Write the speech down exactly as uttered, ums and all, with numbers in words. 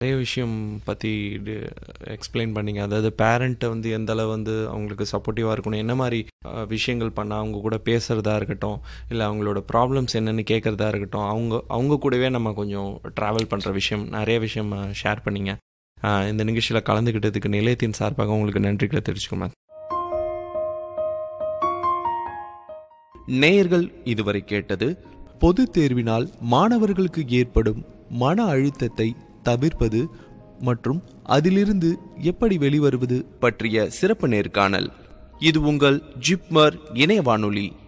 நிறைய விஷயம் பற்றி எக்ஸ்பிளைன் பண்ணிங்க. அதாவது பேரண்ட்டை வந்து எந்த அளவு வந்து அவங்களுக்கு சப்போர்ட்டிவாக இருக்கணும், என்ன மாதிரி அஹ், விஷயங்கள் பண்ணால் அவங்க கூட பேசுகிறதா இருக்கட்டும், இல்லை அவங்களோட ப்ராப்ளம்ஸ் என்னென்னு கேட்குறதா இருக்கட்டும், அவங்க அவங்க கூடவே நம்ம கொஞ்சம் ட்ராவல் பண்ணுற விஷயம் நிறைய விஷயம் ஷேர் பண்ணிங்க. அஹ், இந்த நிகழ்ச்சியில் கலந்துக்கிட்டதுக்கு நிலையத்தின் சார்பாக உங்களுக்கு நன்றிகளை தெரிவிச்சுக்கோங்க. நேயர்கள் இதுவரை கேட்டது பொது தேர்வினால் மாணவர்களுக்கு ஏற்படும் மன அழுத்தத்தை தவிர்ப்பது மற்றும் அதிலிருந்து எப்படி வெளிவருவது பற்றிய சிறப்பு நேர்காணல். இது உங்கள் ஜிப்மர் இணைய வானொலி.